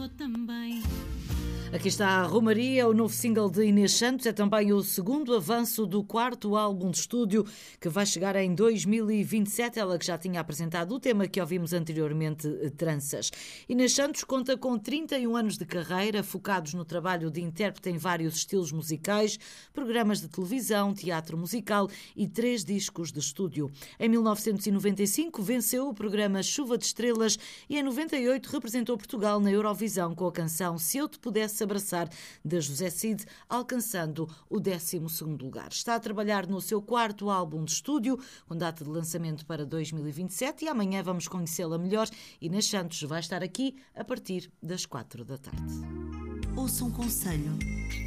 vou também. Aqui está a Romaria, o novo single de Inês Santos. É também o segundo avanço do quarto álbum de estúdio que vai chegar em 2027. Ela que já tinha apresentado o tema que ouvimos anteriormente, Tranças. Inês Santos conta com 31 anos de carreira, focados no trabalho de intérprete em vários estilos musicais, programas de televisão, teatro musical e 3 discos de estúdio. Em 1995 venceu o programa Chuva de Estrelas e em 98 representou Portugal na Eurovisão com a canção Se Eu Te Pudesse Abraçar, de José Cid, alcançando o 12º lugar. Está a trabalhar no seu quarto álbum de estúdio, com data de lançamento para 2027, e amanhã vamos conhecê-la melhor. Inês Santos vai estar aqui a partir das 4 da tarde. Ouça um conselho.